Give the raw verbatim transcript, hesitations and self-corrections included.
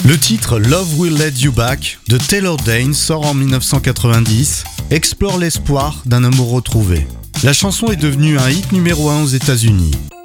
Le titre Love Will Lead You Back de Taylor Dayne sort en dix-neuf cent quatre-vingt-dix, explore l'espoir d'un amour retrouvé. La chanson est devenue un hit numéro un aux États-Unis.